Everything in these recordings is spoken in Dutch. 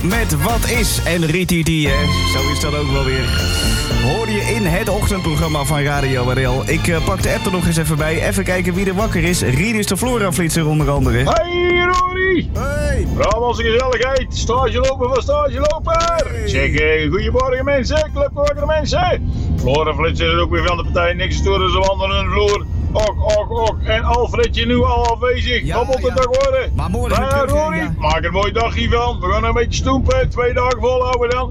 met Wat Is en Rititi, zo is dat ook wel weer. Hoor je in het ochtendprogramma van Radio RL. Ik pak de app er nog eens even bij. Even kijken wie er wakker is. Rinus de Flora-flitser onder andere. Hey Rory! Hey! Brabantse gezelligheid, stage lopen van stage loper! Hey. Zeg, goedemorgen mensen, club wakkere mensen! Flora-flitser is ook weer van de partij, niks storen, ze wandelen de vloer. Ok. En Alfredje nu al afwezig. Ja, Wat moet het ja. toch worden? Maar morgen Ja, terug, Rory, ja. maak er een mooi dagje van. We gaan een beetje stoempen, 2 dagen volhouden dan.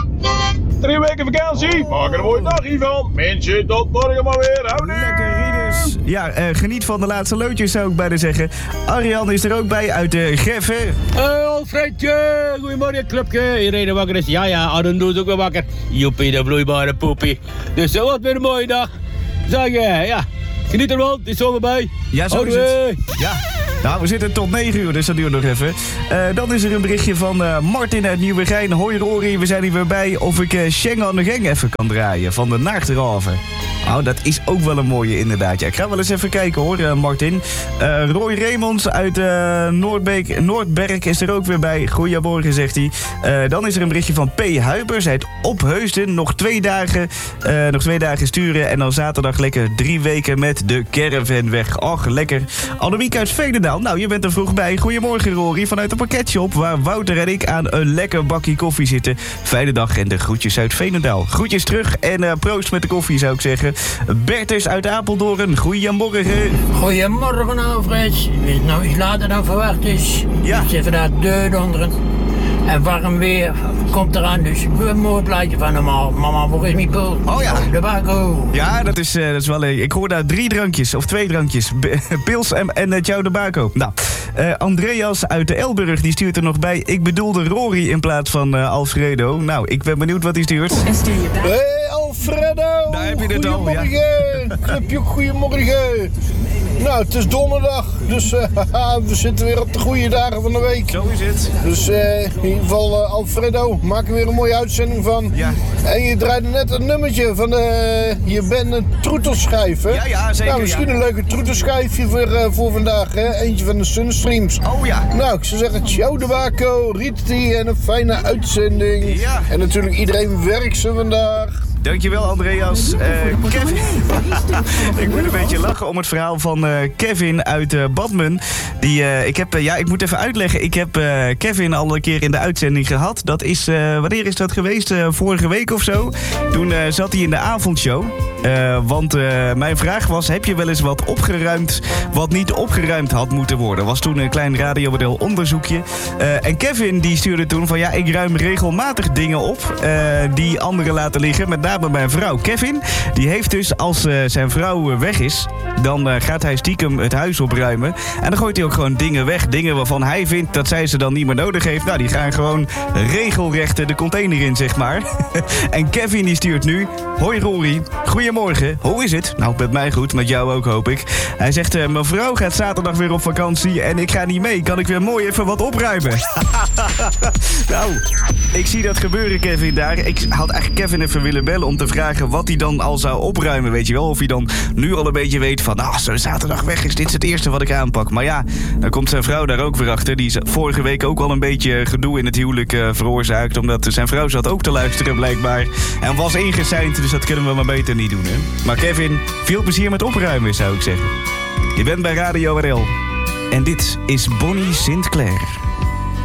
3 weken vakantie, maak er een mooi dagje van. Mensen, tot morgen maar weer. Houdoe! Lekker, Rinus. Ja, geniet van de laatste loodjes zou ik bijna zeggen. Arjan is er ook bij uit de Geffen. Alfredje, goedemorgen clubje. Iedereen wakker is. Ja, Arjen doet ook weer wakker. Joepie, de vloeibare poepie. Dus zo wat weer een mooie dag. Zeg je, ja. Geniet er wel, het is zo voorbij. Ja, zo is het. Ja. Nou, we zitten tot 9 uur, dus dat duurt nog even. Dan is er een berichtje van Martin uit Nieuwegein. Hoi Rory, we zijn hier weer bij of ik Schengen aan de Gang even kan draaien van de Naachterhaven. Nou, dat is ook wel een mooie inderdaad. Ja, ik ga wel eens even kijken hoor, Martin. Roy Remonds uit Noordberg is er ook weer bij. Goedemorgen, zegt hij. Dan is er een berichtje van P. Huibers uit Opheusden. Nog 2 dagen sturen en dan zaterdag lekker 3 weken met de caravan weg. Och, lekker. Annemiek uit Veenendaal. Nou, je bent er vroeg bij. Goedemorgen, Rory, vanuit de pakketshop waar Wouter en ik aan een lekker bakje koffie zitten. Fijne dag en de groetjes uit Veenendaal. Groetjes terug en proost met de koffie, zou ik zeggen. Bertus uit Apeldoorn, goedemorgen. Goedemorgen Alfred. Weet het nou iets later dan verwacht is? Ja. Ik zit vandaag deurdonderen. En warm weer komt eraan, dus een mooi plaatje van normaal. Mama, waar is mijn pool? Oh ja. De bako. Ja, dat is wel... Ik hoor daar 3 drankjes, of 2 drankjes. Pils en Ciao de Baco. Nou, Andreas uit de Elburg, die stuurt er nog bij. Ik bedoelde Rory in plaats van Alfredo. Nou, ik ben benieuwd wat hij stuurt. Hey Alfredo! Daar heb je het al, ja. Goedemorgen! Clubje, goedemorgen! Nou, het is donderdag, dus we zitten weer op de goede dagen van de week. Zo is het. Dus in ieder geval Alfredo, maak er weer een mooie uitzending van. Ja. En je draaide net een nummertje van je bent een troetelschijf, hè? Ja, zeker. Nou, misschien een leuke troetelschijfje voor vandaag, hè? Eentje van de Sunstreams. Oh ja. Nou, ik zou zeggen, ciao de Baco, Riti en een fijne uitzending. Ja. En natuurlijk iedereen werkt ze vandaag. Dankjewel, Andreas. Kevin. Ik moet een beetje lachen om het verhaal van Kevin uit Badmen. Ik moet even uitleggen. Ik heb Kevin al een keer in de uitzending gehad. Dat is, wanneer is dat geweest? Vorige week of zo. Toen zat hij in de avondshow. Want mijn vraag was, heb je wel eens wat opgeruimd wat niet opgeruimd had moeten worden? Was toen een klein Radio onderzoekje. En Kevin die stuurde toen van ik ruim regelmatig dingen op die anderen laten liggen. Met name mijn vrouw. Kevin, die heeft dus als zijn vrouw weg is, dan gaat hij stiekem het huis opruimen. En dan gooit hij ook gewoon dingen weg. Dingen waarvan hij vindt dat zij ze dan niet meer nodig heeft. Nou, die gaan gewoon regelrecht de container in, zeg maar. En Kevin die stuurt nu: hoi Rory, goedemorgen. Hoe is het? Nou, met mij goed, met jou ook hoop ik. Hij zegt, mijn vrouw gaat zaterdag weer op vakantie en ik ga niet mee. Kan ik weer mooi even wat opruimen? Nou, ik zie dat gebeuren, Kevin, daar. Ik had eigenlijk Kevin even willen bellen om te vragen wat hij dan al zou opruimen, weet je wel. Of hij dan nu al een beetje weet van, als ze zaterdag weg is, dit is het eerste wat ik aanpak. Maar ja, dan komt zijn vrouw daar ook weer achter. Die is vorige week ook al een beetje gedoe in het huwelijk veroorzaakt. Omdat zijn vrouw zat ook te luisteren blijkbaar. En was ingeseind, dus dat kunnen we maar beter niet doen, hè. Maar Kevin, veel plezier met opruimen, zou ik zeggen. Je bent bij Radio RL. En dit is Bonnie Sinclair.